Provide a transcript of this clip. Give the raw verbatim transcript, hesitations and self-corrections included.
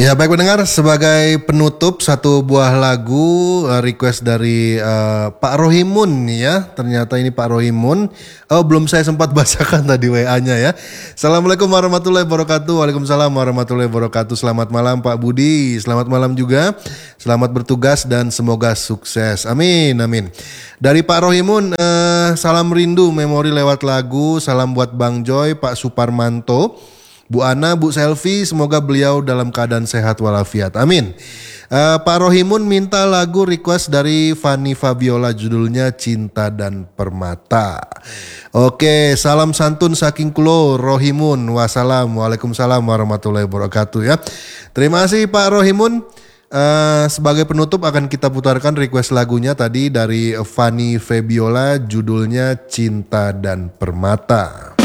Ya baik pendengar, sebagai penutup satu buah lagu uh, request dari uh, Pak Rohimun ya. Ternyata ini Pak Rohimun. Oh belum saya sempat bacakan tadi W A-nya ya. Assalamualaikum warahmatullahi wabarakatuh. Waalaikumsalam warahmatullahi wabarakatuh. Selamat malam Pak Budi. Selamat malam juga. Selamat bertugas dan semoga sukses. Amin amin. Dari Pak Rohimun, uh, salam rindu memori lewat lagu. Salam buat Bang Joy, Pak Suparmanto, Bu Ana, Bu Selvi, semoga beliau dalam keadaan sehat walafiat. Amin. Uh, Pak Rohimun minta lagu request dari Fanny Fabiola, judulnya Cinta dan Permata. Oke, salam santun saking kulo Rohimun. Wassalam, waalaikumsalam warahmatullahi wabarakatuh ya. Terima kasih Pak Rohimun. Uh, sebagai penutup akan kita putarkan request lagunya tadi dari Fanny Fabiola, judulnya Cinta dan Permata.